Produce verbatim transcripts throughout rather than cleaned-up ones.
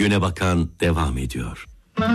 Güne Bakan devam ediyor.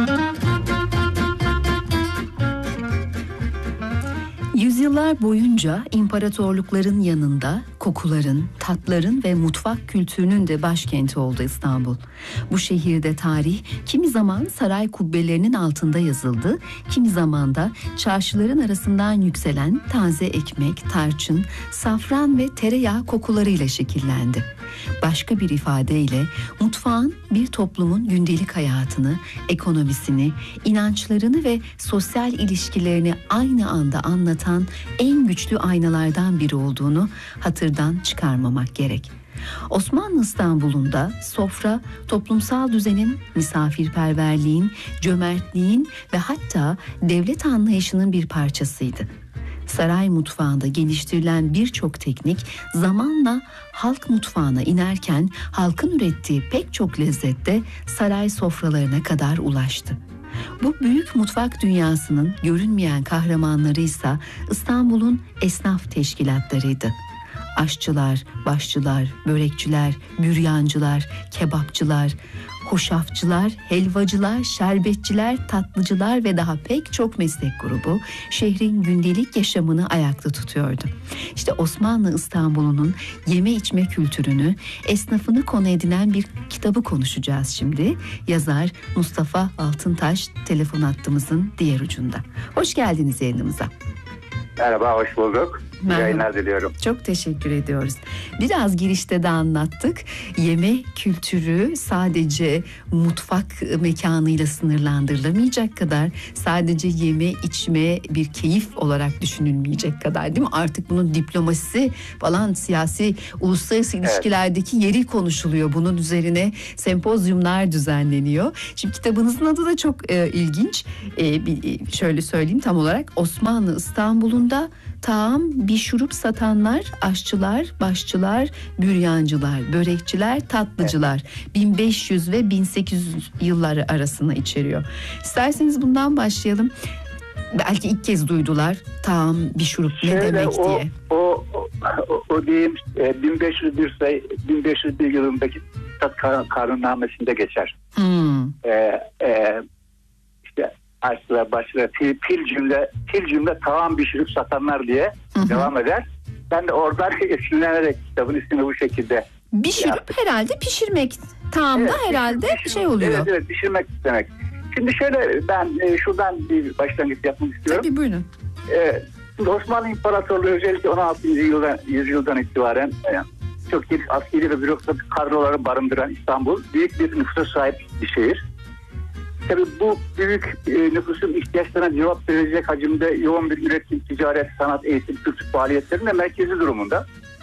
Yüzyıllar boyunca imparatorlukların yanında kokuların, tatların ve mutfak kültürünün de başkenti oldu İstanbul. Bu şehirde tarih kimi zaman saray kubbelerinin altında yazıldı, kimi zaman da çarşıların arasından yükselen taze ekmek, tarçın, safran ve tereyağı kokularıyla şekillendi. Başka bir ifadeyle mutfağın bir toplumun gündelik hayatını, ekonomisini, inançlarını ve sosyal ilişkilerini aynı anda anlatan en güçlü aynalardan biri olduğunu hatırdan çıkarmamak gerek. Osmanlı İstanbul'unda sofra toplumsal düzenin, misafirperverliğin, cömertliğin ve hatta devlet anlayışının bir parçasıydı. Saray mutfağında geliştirilen birçok teknik zamanla halk mutfağına inerken halkın ürettiği pek çok lezzette saray sofralarına kadar ulaştı. Bu büyük mutfak dünyasının görünmeyen kahramanlarıysa İstanbul'un esnaf teşkilatlarıydı. Aşçılar, başçılar, börekçiler, büryancılar, kebapçılar, hoşafçılar, helvacılar, şerbetçiler, tatlıcılar ve daha pek çok meslek grubu şehrin gündelik yaşamını ayakta tutuyordu. İşte Osmanlı İstanbul'unun yeme içme kültürünü, esnafını konu edinen bir kitabı konuşacağız şimdi. Yazar Mustafa Altıntaş telefon hattımızın diğer ucunda. Hoş geldiniz yayınımıza. Merhaba, hoş bulduk. Merhaba. Yayınlar diliyorum. Çok teşekkür ediyoruz. Biraz girişte de anlattık. Yeme kültürü sadece mutfak mekanıyla sınırlandırılamayacak kadar, sadece yeme içme bir keyif olarak düşünülmeyecek kadar, değil mi? Artık bunun diplomasisi falan, siyasi, uluslararası ilişkilerdeki evet. yeri konuşuluyor. Bunun üzerine sempozyumlar düzenleniyor. Şimdi kitabınızın adı da çok e, ilginç. E, bir, şöyle söyleyeyim tam olarak: Osmanlı İstanbul'unda taam, bir şurup satanlar, aşçılar, başçılar, büryancılar, börekçiler, tatlıcılar. Evet. bin beş yüz ve bin sekiz yüz yılları arasını içeriyor. İsterseniz bundan başlayalım. Belki ilk kez duydular taam, bir şurup ne Şöyle, demek o, diye. O, o, o diyeyim bin beş yüz bir say bin beş yüz bir yılındaki Tat Kanunnamesi'nde geçer. Hmm. Ee, e, işte aşçılar, başçılar, pil, pil cümle, pil cümle taam pişirip satanlar diye hı-hı. devam eder. Ben de oradan esinlenerek kitabın ismini bu şekilde. Pişirip yaptım. Herhalde pişirmek. Taamda evet, herhalde pişir, şey oluyor. Evet, evet, pişirmek demek. Şimdi şöyle, ben e, şuradan bir başlangıç yapmak istiyorum. Tabii, buyurun. E, Osmanlı İmparatorluğu özellikle on altıncı yüzyıldan, yüzyıldan itibaren e, çok geniş askeri ve bürokratik kadroları barındıran İstanbul büyük bir nüfusa sahip bir şehir. Tabii bu büyük e, nüfusun ihtiyaçlarına cevap verecek hacimde yoğun bir üretim, ticaret, sanat, eğitim, kültür faaliyetlerinin de merkezi durumunda.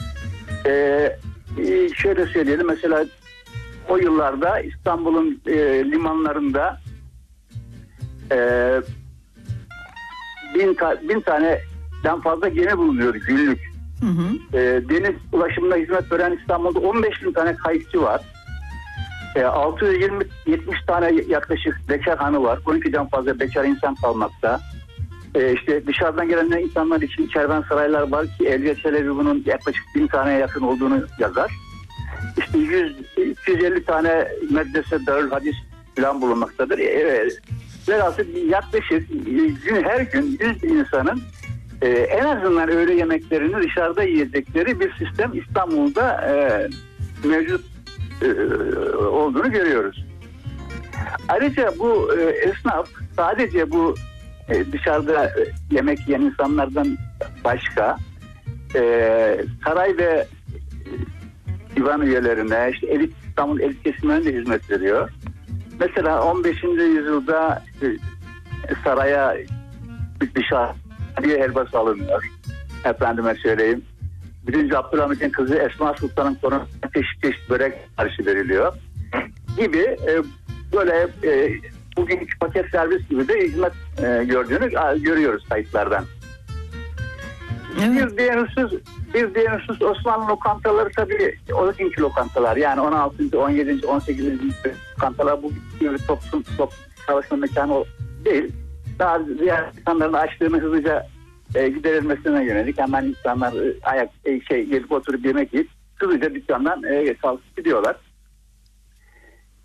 E, e, şöyle söyleyelim, mesela o yıllarda İstanbul'un e, limanlarında e, bin, ta, bin taneden fazla gemi bulunuyor günlük. Hı hı. E, deniz ulaşımına hizmet veren İstanbul'da on beş bin tane kayıkçı var. altı yüz yirmi yetmiş tane yaklaşık bekar hanı var. on ikiden fazla bekar insan kalmakta. Ee, işte dışarıdan gelen insanlar için kervansaraylar var ki Evliya Çelebi bunun yaklaşık bin taneye yakın olduğunu yazar. İşte yüz iki yüz elli tane medrese, darül hadis falan bulunmaktadır. Ee, velhasıl yaklaşık gün, her gün yüz insanın e, en azından öğle yemeklerini dışarıda yiyecekleri bir sistem İstanbul'da e, mevcut olduğunu görüyoruz. Ayrıca bu e, esnaf sadece bu e, dışarıda e, yemek yiyen insanlardan başka e, saray ve e, divan üyelerine, işte elit, İstanbul elit kesimlerine de hizmet veriyor. Mesela on beşinci yüzyılda e, saraya dışarı bir helvası alınıyor. Efendime söyleyeyim. Birinci Abdülhamit'in kızı Esma Sultan'ın konusunda çeşit çeşit börek siparişi veriliyor gibi e, böyle e, bugünkü paket servis gibi de hizmet e, gördüğünü a, görüyoruz kayıtlardan. Evet. Bir diğer husus, bir diğer husus Osmanlı lokantaları tabii o günkü lokantalar, yani on altıncı, on yedinci, on sekizinci lokantalar bu gibi toplum, toplum çalışma mekanı değil. Daha diğer insanların açlığını hızlıca E, giderilmesine yönelik hemen insanlar e, ayak e, şey gelip oturup yemek yiyip hızlıca dükkandan e, kalkıp gidiyorlar.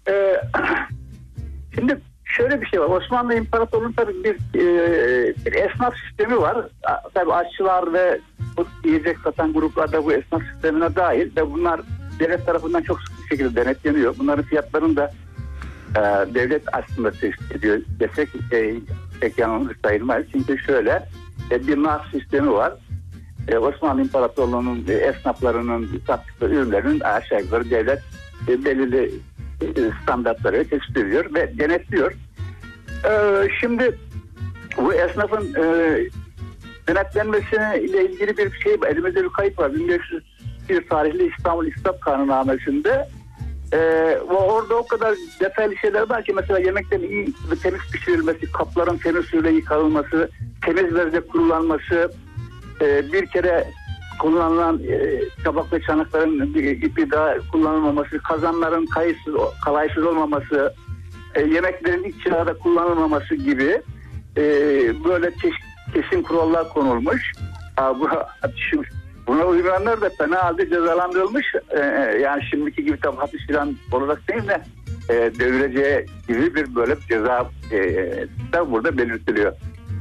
e, şimdi şöyle bir şey var. Osmanlı İmparatorluğu'nun tabii bir, e, bir esnaf sistemi var. Tabii aşçılar ve yiyecek satan gruplar da bu esnaf sistemine dahil ve bunlar devlet tarafından çok sıkı bir şekilde denetleniyor. Bunların fiyatlarını da e, devlet aslında teşkil ediyor desek e, pek yanılmış sayılmaz. Çünkü şöyle e, bir nar sistemi var. E, Osmanlı İmparatorluğu'nun e, esnaflarının sattıkları ürünlerin aşağı yukarı devlet e, belirli e, standartları tespit ediyor ve denetliyor. E, şimdi bu esnafın e, denetlenmesiyle ilgili bir şey, elimizde bir kayıt var. bin beş yüz bir tarihli İstanbul İslam Kanunnamesi'nde e, ve orada o kadar detaylı şeyler var ki mesela yemeklerin iyi ve temiz pişirilmesi, kapların temiz suyla yıkanılması, temiz bezle kurulanması, e, bir kere kullanılan e, tabak ve çanakların bir, bir daha kullanılmaması, kazanların kayıtsız, kalaysız olmaması, e, yemeklerin iç çağda kullanılmaması gibi e, böyle çeşitli kesin kurallar konulmuş. Ha, bu, şu, buna uymayanlar da fena halde cezalandırılmış. Ee, yani şimdiki gibi tam hapis filan olarak değil de e, dövüleceği gibi bir böyle bir ceza e, da burada belirtiliyor.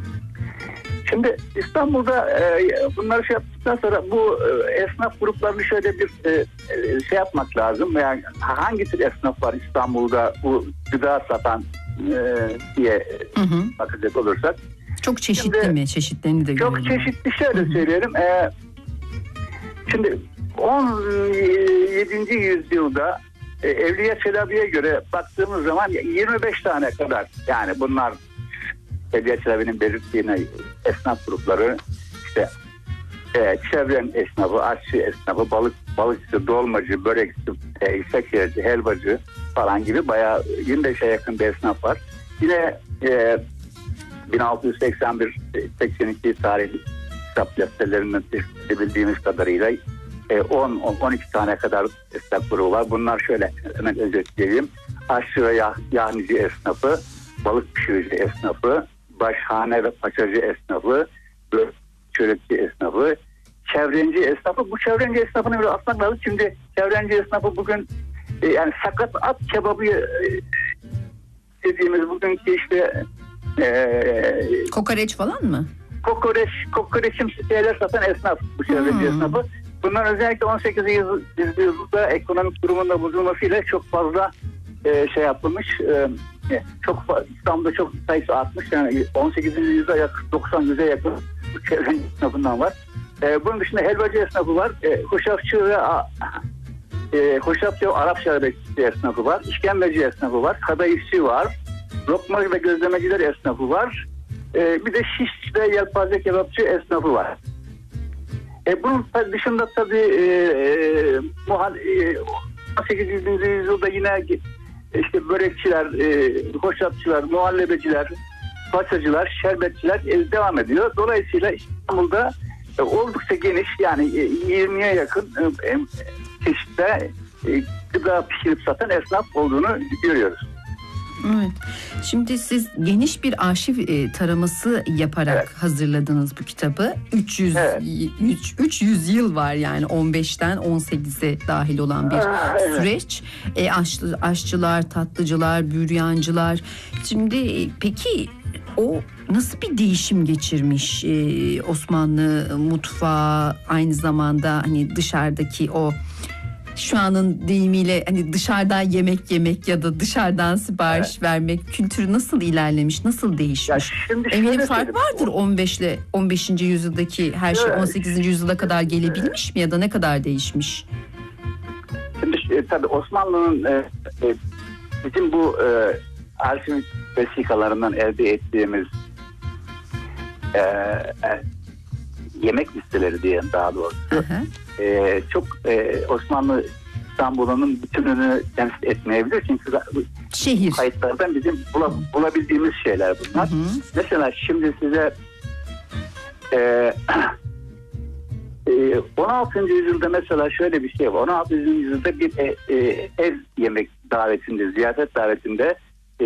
Şimdi İstanbul'da e, bunları şey yaptıktan sonra bu e, esnaf gruplarını şöyle bir e, e, şey yapmak lazım. Yani hangi tür esnaf var İstanbul'da bu gıda satan e, diye hı hı. bakacak olursak. Çok çeşitli şimdi, mi? Çeşitlerini de çok görelim. çeşitli şöyle Hı-hı. söyleyelim. Ee, şimdi on yedinci yüzyılda e, Evliya Çelebi'ye göre baktığımız zaman yirmi beş tane kadar, yani bunlar Evliya Çelebi'nin belirttiğine esnaf grupları, işte e, çevren esnafı, aşçı esnafı, balık balıkçı, dolmacı, börekçi, e, şekerci, helvacı falan gibi bayağı yirmi beşe yakın bir esnaf var. Yine e, bin altı yüz seksen bir seksen iki tarihli kitap defterlerinden bildiğimiz kadarıyla on on iki tane kadar esnaf grubu var. Bunlar şöyle hemen özetleyeyim. Aşçı ve yah, yahnici esnafı, balık pişirici esnafı, başhane ve paçacı esnafı, çörekçi esnafı, çevrenci esnafı. Bu çevrenci esnafını böyle atmak lazım. Şimdi çevrenci esnafı bugün yani sakat at kebabı dediğimiz bugünkü işte Ee, kokoreç falan mı? Kokoreç, kokoreçimsi şeyler satan esnaf, bu çevreci hmm. esnafı. Bunlar özellikle on sekizinci yüzyılda ekonomik durumunda bozulmasıyla çok fazla e, şey yapılmış. E, çok İstanbul'da çok sayısı artmış. Yani on sekizinci yüzyılda yakın doksan yüze yakın bu çevreci esnafından var. E, bunun dışında helvacı esnafı var. E, hoşafçı ve e, hoşafçı ve Arap şerbetçisi esnafı var. İşkembeci esnafı var. Kadayıfçı var. Lokma ve gözlemeciler esnafı var. Ee, bir de şiş ve yelpaze kebapçı esnafı var. E, bunun dışında tabii e, e, muhal, e, on sekizinci yüzyılda yine işte börekçiler, e, hoşafçılar, muhallebeciler, paçacılar, şerbetçiler e, devam ediyor. Dolayısıyla İstanbul'da e, oldukça geniş, yani e, yirmiye yakın e, e, çeşitli e, gıda pişirip satan esnaf olduğunu görüyoruz. Evet. Şimdi siz geniş bir arşiv e, taraması yaparak evet. hazırladınız bu kitabı. üç yüz evet. üç yüz yıl var, yani on beşten on sekize dahil olan bir Aa, evet. süreç. E, aşçı, aşçılar, tatlıcılar, büryancılar. Şimdi e, peki o nasıl bir değişim geçirmiş e, Osmanlı mutfağı, aynı zamanda hani dışarıdaki o şu anın deyimiyle hani dışarıdan yemek yemek ya da dışarıdan sipariş evet. vermek kültürü nasıl ilerlemiş, nasıl değişmiş? Eminim fark vardır on beş ile on beşinci yüzyıldaki her şey on sekizinci yüzyıla kadar gelebilmiş mi ya da ne kadar değişmiş? Şimdi e, tabii Osmanlı'nın e, e, bizim bu e, arşiv vesikalarından elde ettiğimiz e, e, yemek listeleri diyelim daha doğrusu. Hı hı. Ee, çok e, Osmanlı İstanbul'un bütününü temsil etmeyebilir. Çünkü şehir kayıtlardan bizim bula, bulabildiğimiz şeyler bunlar. Hı hı. Mesela şimdi size e, e, on altıncı yüzyılda mesela şöyle bir şey var. on altıncı yüzyılda bir e, e, ev yemek davetinde, ziyafet davetinde e,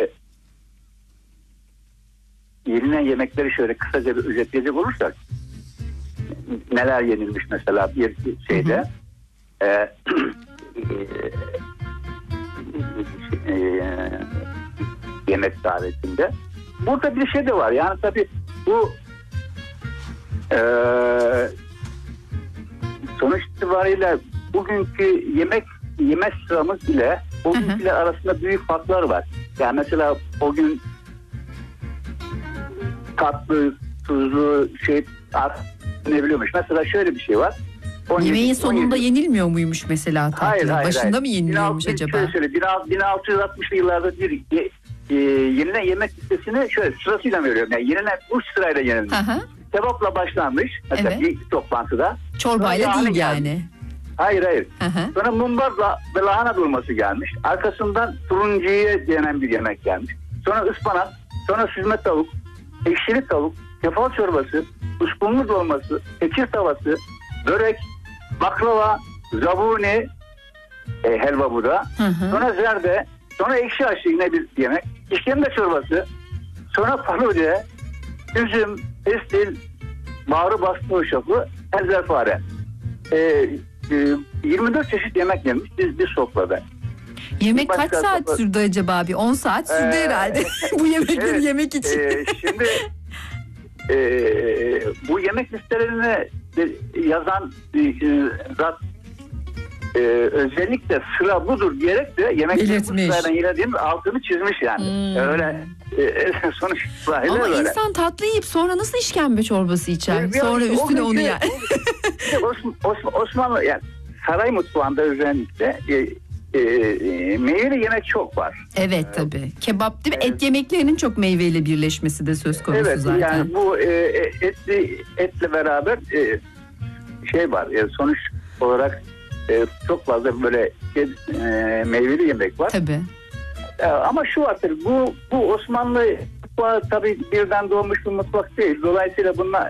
yenilen yemekleri şöyle kısaca bir özetleyecek olursak neler yenilmiş mesela bir şeyde. Hı hı. E, e, yemek davetinde. Burada bir şey de var. Yani tabii bu e, sonuç itibariyle bugünkü yemek yemek sıramız ile o günküler arasında büyük farklar var. Yani mesela o gün tatlı, tuzlu şey ne biliyormuş. Mesela şöyle bir şey var. Yemeğin sonunda yenilmiyor muymuş mesela tatlı? Hayır, hayır, Başında hayır. mı yeniliyormuş acaba? Şöyle söyle, bin altı yüz altmışlı yıllarda bir e, e, yenilen yemek listesini şöyle sırasıyla veriyorum. Yani yenilen üç sırayla yenilmiş. Kebapla başlanmış. Mesela Evet. bir toplantıda. Çorbayla değil yani. Gelmiş. Hayır hayır. Hı hı. Sonra mumbarla ve lahana dolması gelmiş. Arkasından turuncuya denen bir yemek gelmiş. Sonra ıspanak, sonra süzme tavuk, ekşili tavuk, kefal çorbası, uskumru dolması, tekir tavası, börek, baklava, zabuni, e, helva bu da. Hı hı. Sonra zerde, sonra ekşi aşı yine bir yemek, işkembe çorbası, sonra fasulye, üzüm, pestil, bağrı bastı hoşafı, ezberfare. E, e, yirmi dört çeşit yemek yemiş biz bir sofrada. Yemek Başka kaç saat sofra- sürdü acaba? Bir on saat sürdü Ee, herhalde. Bu yemekleri evet, yemek için. e, şimdi e, bu yemek listelerini yazan e, zat e, özellikle sıra budur diyerek de yemekleri bu Belirtmiş. sırayla yediğimiz altını çizmiş yani. Hmm. Öyle e, sonuç itibariyle Ama böyle. insan tatlı yiyip sonra nasıl işkembe çorbası içer? Bir- bir- Sonra o üstüne günkü- onu yer. Osm- Osm- Osmanlı yani saray mutfağında özellikle e, e, e, meyveli yemek çok var. Evet tabii. Kebap değil mi? Evet. Et yemeklerinin çok meyveyle birleşmesi de söz konusu Evet zaten. yani bu e, e, etli etle beraber e, şey var e, sonuç olarak e, çok fazla böyle e, meyveli yemek var. Tabii. E, ama şu var tabii bu bu Osmanlı mutfağı tabii birden doğmuş bir mutfak değil. Dolayısıyla bunlar